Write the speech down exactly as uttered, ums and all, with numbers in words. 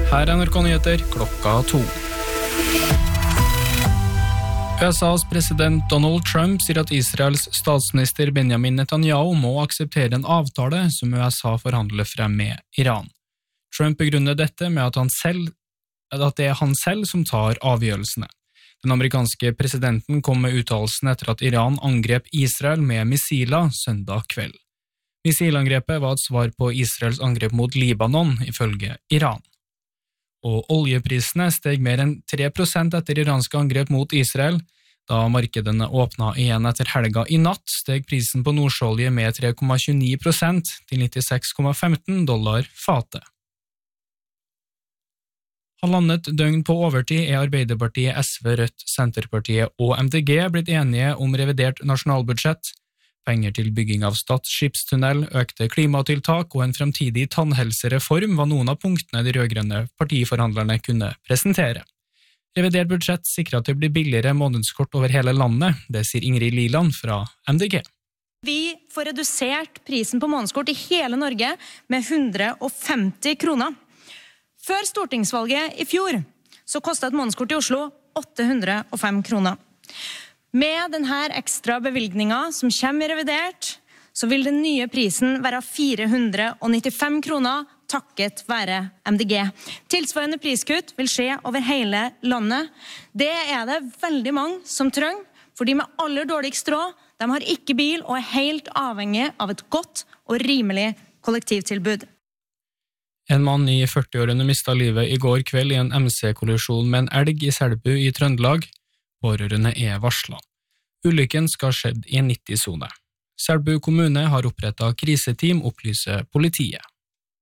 Her er N R K-nyheter klokka to. U S A's president Donald Trump sier at Israels statsminister Benjamin Netanyahu må akseptere en avtale som U S A forhandler frem med Iran. Trump begrunner dette med at, han selv, at det er han selv som tar avgjørelsene. Den amerikanske presidenten kom med uttalelsen etter at Iran angrep Israel med missiler søndag kveld. Missilangrepet var et svar på Israels angrep mot Libanon, ifølge Iran. Og oljeprisene steg mer enn tre prosent etter iranske angrep mot Israel. Da markedene åpnet igjen etter helga i natt, steg prisen på nordsjøolje med tre komma tjueni prosent til nittiseks komma femten dollar fatet. Halvannet døgn på overtid er Arbeiderpartiet, S V, Rødt, Senterpartiet og M D G blitt enige om revidert nasjonalbudsjett. Penger til bygging av Stad skipstunnel, økte klimatiltak og en fremtidig tannhelsereform var noen av punktene de rødgrønne partiforhandlerne kunne presentere. Revidert budsjett sikrer at det blir billigere månedskort over hele landet, det sier Ingrid Liland fra M D G. Vi får redusert prisen på månedskort i hele Norge med hundre og femti kroner. Før stortingsvalget i fjor så kostet et månedskort i Oslo åtte hundre og fem kroner. Med denne ekstra bevilgningen som kommer i revidert, så vil den nye prisen være fire hundre og nittifem kroner takket være M D G. Tilsvarende priskutt vil skje over hele landet. Det er det veldig mange som trenger, for de med aller dårligst råd, de har ikke bil og er helt avhengig av et godt og rimelig kollektivtilbud. En mann i førtiårene mistet livet i går kveld i en M C-kollisjon med en elg i Selbu i Trøndelag. Pårørende er varslet. Ulykken skal ha skjedd i en nitti-sone. Selbu kommune har opprettet kriseteam, opplyser politiet.